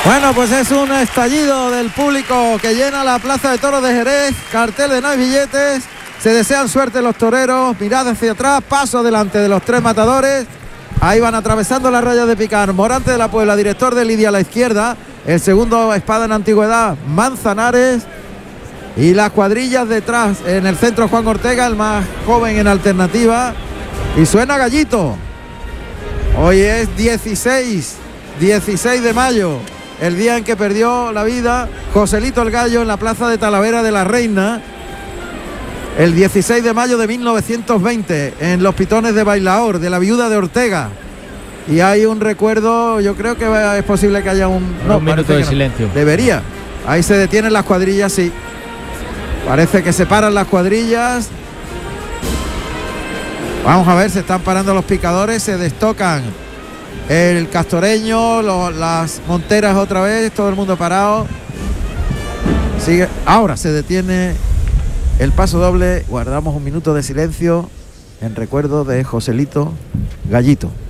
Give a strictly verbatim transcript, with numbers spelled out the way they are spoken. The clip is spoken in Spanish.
Bueno, pues es un estallido del público que llena la Plaza de Toros de Jerez, carteles, no hay billetes, se desean suerte los toreros, mirada hacia atrás, paso delante de los tres matadores, ahí van atravesando la raya de picar, Morante de la Puebla, director de Lidia a la izquierda, el segundo espada en antigüedad, Manzanares, y las cuadrillas detrás, en el centro Juan Ortega, el más joven en alternativa, y suena Gallito. Hoy es dieciséis de mayo, el día en que perdió la vida Joselito el Gallo en la plaza de Talavera de la Reina, el dieciséis de mayo de mil novecientos veinte, en los Pitones de Bailaor, de la viuda de Ortega. Y hay un recuerdo, yo creo que es posible que haya un, no, un minuto de no. silencio. Debería. Ahí se detienen las cuadrillas, sí. Parece que se paran las cuadrillas. Vamos a ver, se están parando los picadores, se destocan el castoreño, lo, las monteras otra vez, todo el mundo parado. Sigue. Ahora se detiene el paso doble. Guardamos un minuto de silencio en recuerdo de Joselito Gallito.